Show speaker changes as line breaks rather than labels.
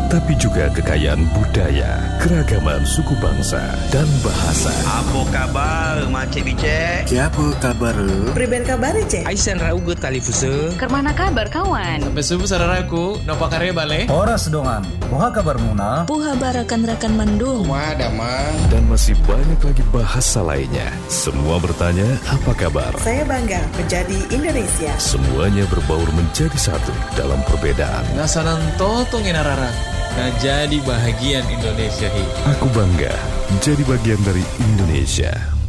tapi juga kekayaan budaya, keragaman suku bangsa, dan bahasa.
Apa kabar, Macik Bicek?
Siapa kabar?
Priben kabar Cek?
Aisan raugut tali fuse.
Kermana kabar kawan?
Sampai subuh sararaku, nopo kare bale?
Horas dongan, puha kabar muna.
Puha barakan-rakan mandung.
Wah, damang.
Dan masih banyak lagi bahasa lainnya. Semua bertanya, apa kabar?
Saya bangga menjadi Indonesia.
Semuanya berbaur menjadi satu dalam perbedaan.
Ngasanan totong inarara. Nah jadi bahagian Indonesia hi.
Aku bangga menjadi bagian dari Indonesia.